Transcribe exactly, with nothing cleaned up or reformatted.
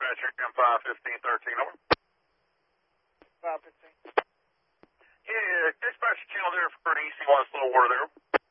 dispatcher, M five fifteen thirteen, over. five fifteen. Yeah, dispatcher channel there for an E C one slow water there.